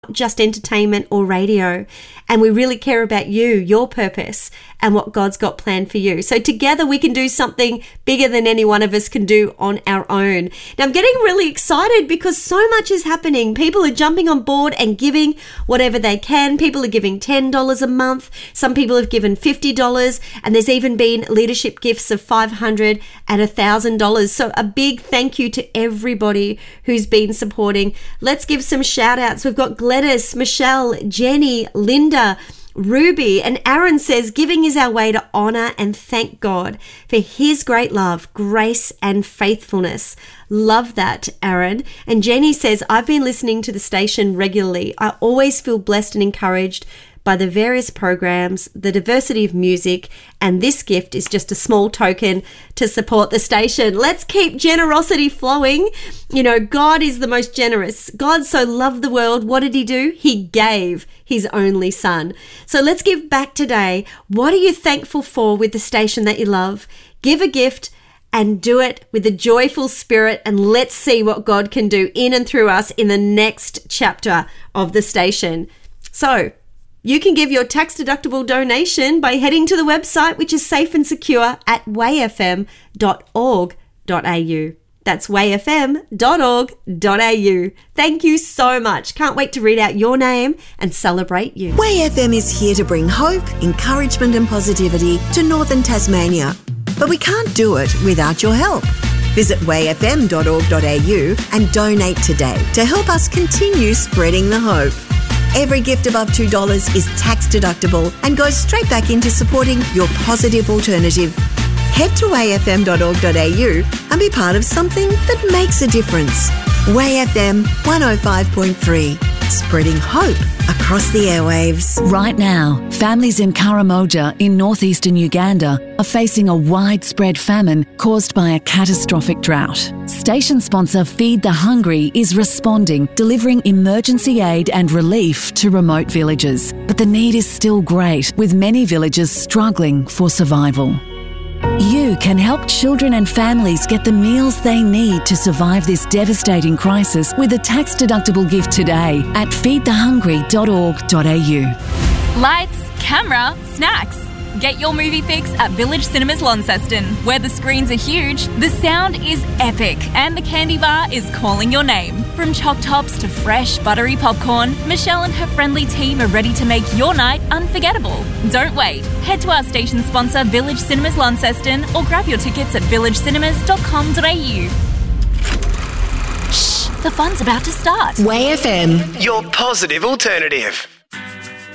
just entertainment or radio, and we really care about you, your purpose, and what God's got planned for you. So together we can do something bigger than any one of us can do on our own. Now I'm getting really excited because so much is happening. People are jumping on board and giving whatever they can. People are giving $10 a month. Some people have given $50, and there's even been leadership gifts of $500 and $1,000. So a big thank you to everybody who's been supporting. Let's give some shout outs. We've got Gladys, Michelle, Jenny, Linda, Ruby, and Aaron says, giving is our way to honor and thank God for his great love, grace, and faithfulness. Love that, Aaron. And Jenny says, I've been listening to the station regularly. I always feel blessed and encouraged by the various programs, the diversity of music, and this gift is just a small token to support the station. Let's keep generosity flowing. You know, God is the most generous. God so loved the world. What did he do? He gave his only son. So let's give back today. What are you thankful for with the station that you love? Give a gift and do it with a joyful spirit, and let's see what God can do in and through us in the next chapter of the station. So you can give your tax-deductible donation by heading to the website, which is safe and secure at wayfm.org.au. That's wayfm.org.au. Thank you so much. Can't wait to read out your name and celebrate you. Way FM is here to bring hope, encouragement and positivity to northern Tasmania. But we can't do it without your help. Visit wayfm.org.au and donate today to help us continue spreading the hope. Every gift above $2 is tax deductible and goes straight back into supporting your positive alternative. Head to wayfm.org.au and be part of something that makes a difference. Way FM 105.3, spreading hope across the airwaves. Right now, families in Karamoja in northeastern Uganda are facing a widespread famine caused by a catastrophic drought. Station sponsor Feed the Hungry is responding, delivering emergency aid and relief to remote villages. But the need is still great, with many villages struggling for survival. You can help children and families get the meals they need to survive this devastating crisis with a tax-deductible gift today at feedthehungry.org.au. Lights, camera, snacks. Get your movie fix at Village Cinemas Launceston, where the screens are huge, the sound is epic, and the candy bar is calling your name. From choc tops to fresh, buttery popcorn, Michelle and her friendly team are ready to make your night unforgettable. Don't wait. Head to our station sponsor, Village Cinemas Launceston, or grab your tickets at villagecinemas.com.au. Shh, the fun's about to start. Way FM, your positive alternative.